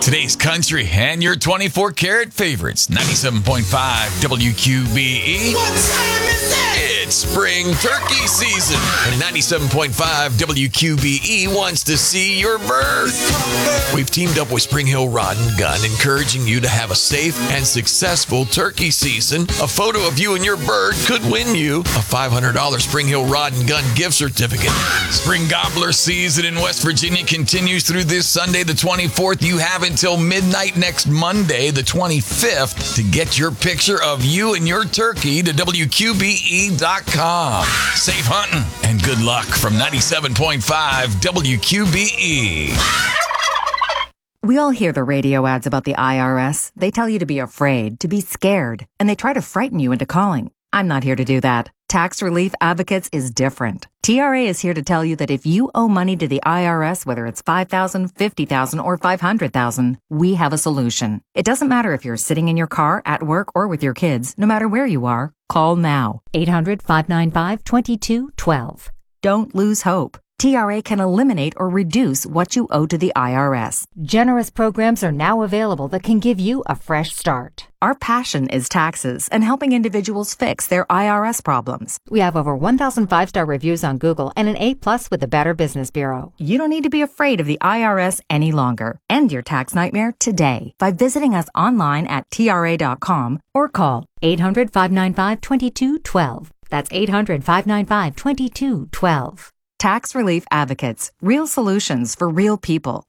Today's country and your 24 karat favorites. 97.5 WQBE. What time is it? It's spring turkey season. And 97.5 WQBE wants to see your bird. We've teamed up with Spring Hill Rod and Gun, encouraging you to have a safe and successful turkey season. A photo of you and your bird could win you a $500 Spring Hill Rod and Gun gift certificate. Spring gobbler season in West Virginia continues through this Sunday, the 24th. You have until midnight next Monday, the 25th, to get your picture of you and your turkey to WQBE.com. Safe hunting and good luck from 97.5 WQBE. We all hear the radio ads about the IRS. They tell you to be afraid, to be scared, and they try to frighten you into calling. I'm not here to do that. Tax Relief Advocates is different. TRA is here to tell you that if you owe money to the IRS, whether it's $5,000, $50,000, or $500,000, we have a solution. It doesn't matter if you're sitting in your car, at work, or with your kids. No matter where you are, call now. 800-595-2212. Don't lose hope. TRA can eliminate or reduce what you owe to the IRS. Generous programs are now available that can give you a fresh start. Our passion is taxes and helping individuals fix their IRS problems. We have over 1,000 5-star reviews on Google and an A+ with the Better Business Bureau. You don't need to be afraid of the IRS any longer. End your tax nightmare today by visiting us online at TRA.com or call 800-595-2212. That's 800-595-2212. Tax Relief Advocates. Real solutions for real people.